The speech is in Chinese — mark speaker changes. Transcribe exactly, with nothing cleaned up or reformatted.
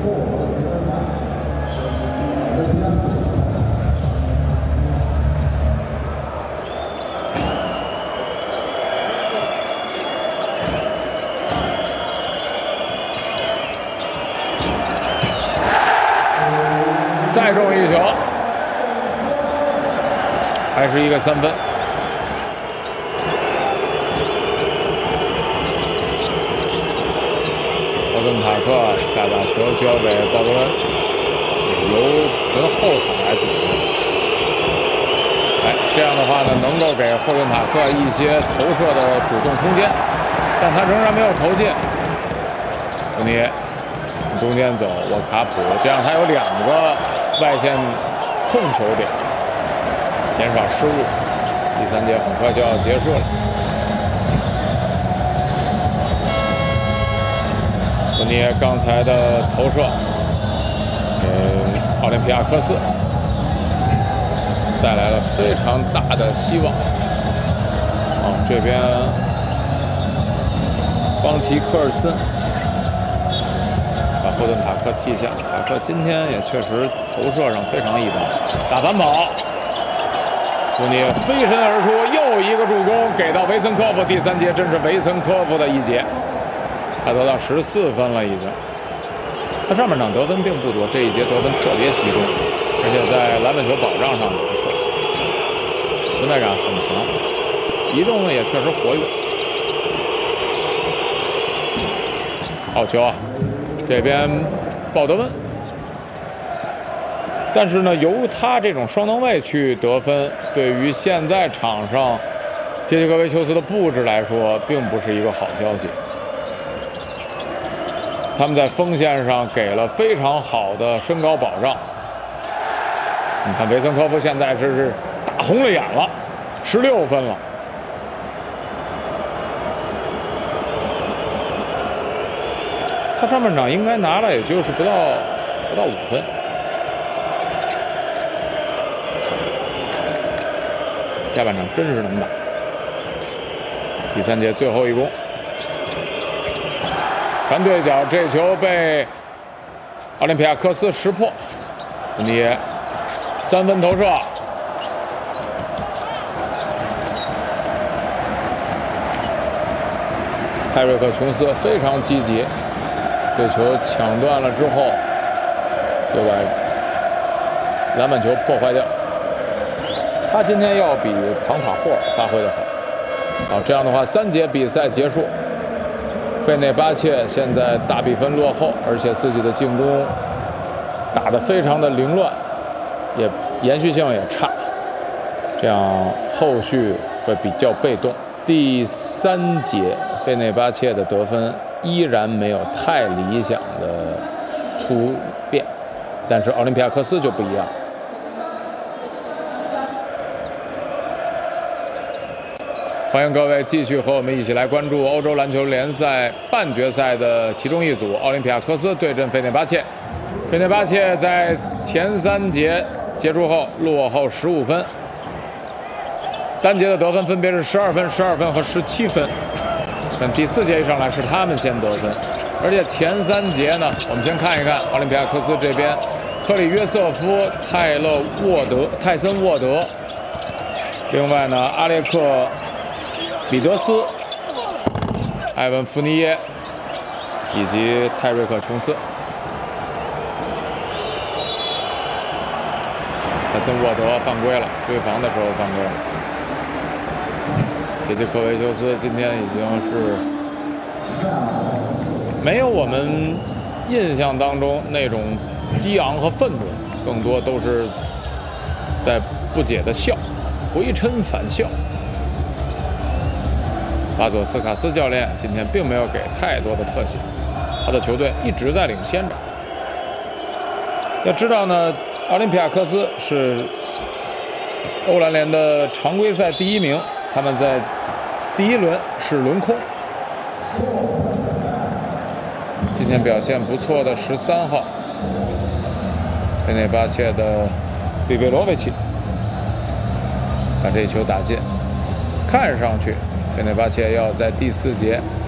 Speaker 1: 再中一球，还是一个三分。奥顿塔克再把球交给鲍德温，由纯后场来组织。哎，这样的话呢，能够给霍顿塔克一些投射的主动空间，但他仍然没有投进。福尼中间走，沃卡普，这样他有两个外线控球点，减少失误。第三节很快就要结束了。福尼刚才的投射给奥林匹亚科斯带来了非常大的希望。啊，这边邦提科尔森把霍顿塔克踢下，塔克今天也确实投射上非常一般。打反跑，福尼飞身而出，又一个助攻给到维森科夫。第三节真是维森科夫的一节，他得到十四分了已经。他上半场得分并不多，这一节得分特别集中，而且在篮板球保障上也不错，存在感很强，移动呢也确实活跃。好球啊！这边鲍德温，但是呢，由他这种双能卫去得分，对于现在场上杰西科维丘斯的布置来说，并不是一个好消息。他们在锋线上给了非常好的身高保障。你看维森科夫现在这是打红了眼了，十六分了。他上半场应该拿了，也就是不到不到五分。下半场真是能打。第三节最后一攻，传对角，这球被奥林匹亚科斯识破。你三分投射，泰瑞克·琼斯非常积极。这球抢断了之后，就把篮板球破坏掉。他今天要比庞卡霍尔发挥的好。好，这样的话，三节比赛结束，费内巴切现在大比分落后，而且自己的进攻打得非常的凌乱，也延续性也差，这样后续会比较被动。第三节，费内巴切的得分依然没有太理想的突变，但是奥林匹亚科斯就不一样。欢迎各位继续和我们一起来关注欧洲篮球联赛半决赛的其中一组，奥林匹亚科斯对阵费内巴切。费内巴切在前三节结束后落后十五分，单节的得分分别是十二分、十二分和十七分。但第四节一上来是他们先得分，而且前三节呢，我们先看一看奥林匹亚科斯这边，克里约瑟夫、泰勒沃德、泰森沃德，另外呢，阿列克里德斯、埃文福尼耶以及泰瑞克琼斯。泰森沃德犯规了，追防的时候犯规了。杰西科维丘斯今天已经是没有我们印象当中那种激昂和愤怒，更多都是在不解的笑，回嗔反笑。巴佐斯卡斯教练今天并没有给太多的特写，他的球队一直在领先着。要知道呢，奥林匹亚科斯是欧篮联的常规赛第一名，他们在第一轮是轮空。今天表现不错的十三号费内巴切的比贝罗维奇把这球打进，看上去费内巴切要在第四节